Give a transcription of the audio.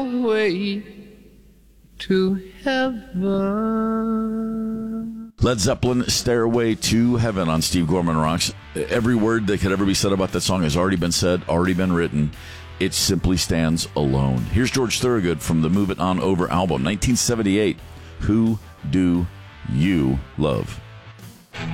way to heaven. Led Zeppelin, Stairway to Heaven on Steve Gorman Rocks. Every word that could ever be said about that song has already been said, already been written. It simply stands alone. Here's George Thorogood from the Move It On Over album, 1978. Who Do You Love?